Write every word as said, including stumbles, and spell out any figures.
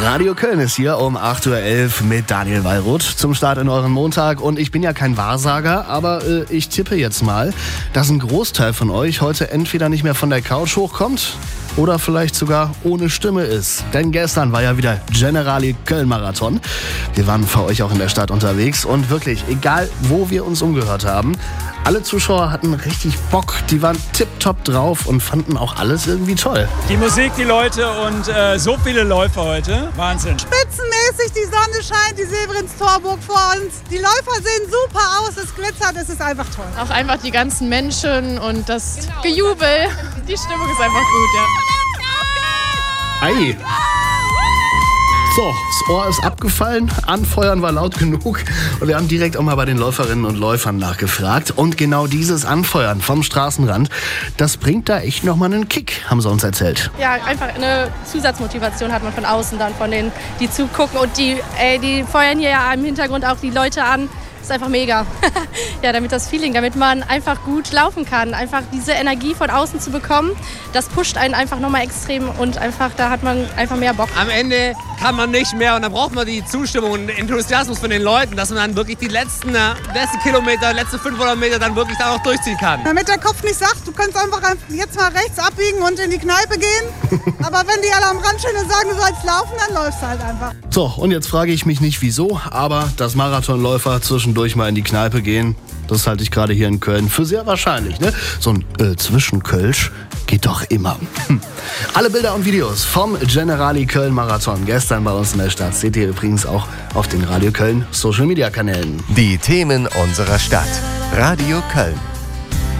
Radio Köln ist hier um acht Uhr elf mit Daniel Wallroth zum Start in euren Montag. Und ich bin ja kein Wahrsager, aber äh, ich tippe jetzt mal, dass ein Großteil von euch heute entweder nicht mehr von der Couch hochkommt oder vielleicht sogar ohne Stimme ist. Denn gestern war ja wieder Generali Köln Marathon. Wir waren für euch auch in der Stadt unterwegs und wirklich, egal wo wir uns umgehört haben, alle Zuschauer hatten richtig Bock, die waren tipptopp drauf und fanden auch alles irgendwie toll. Die Musik, die Leute und äh, so viele Läufer heute, Wahnsinn. Spitzenmäßig, die Sonne scheint, die Severinstorburg vor uns. Die Läufer sehen super aus, es glitzert, es ist einfach toll. Auch einfach die ganzen Menschen und das genau. Gejubel, die Stimmung ist einfach gut, ja. Ei! So, das Ohr ist abgefallen, Anfeuern war laut genug und wir haben direkt auch mal bei den Läuferinnen und Läufern nachgefragt. Und genau dieses Anfeuern vom Straßenrand, das bringt da echt nochmal einen Kick, haben sie uns erzählt. Ja, einfach eine Zusatzmotivation hat man von außen dann, von denen, die zugucken und die, ey, die feuern hier ja im Hintergrund auch die Leute an. Das ist einfach mega. Ja, damit das Feeling, damit man einfach gut laufen kann. Einfach diese Energie von außen zu bekommen, das pusht einen einfach nochmal extrem und einfach, da hat man einfach mehr Bock. Am Ende kann man nicht mehr und dann braucht man die Zustimmung und den Enthusiasmus von den Leuten, dass man dann wirklich die letzten, letzten Kilometer, letzten fünfhundert Meter dann wirklich da auch durchziehen kann. Damit der Kopf nicht sagt, du kannst einfach jetzt mal rechts abbiegen und in die Kneipe gehen. Aber wenn die alle am Rand stehen und sagen, du sollst laufen, dann läufst du halt einfach. So, und jetzt frage ich mich nicht wieso, aber dass Marathonläufer zwischendurch mal in die Kneipe gehen, das halte ich gerade hier in Köln für sehr wahrscheinlich. Ne? So ein äh, Zwischenkölsch geht doch immer. Hm. Alle Bilder und Videos vom Generali Köln Marathon gestern bei uns in der Stadt seht ihr übrigens auch auf den Radio Köln Social Media Kanälen. Die Themen unserer Stadt. Radio Köln.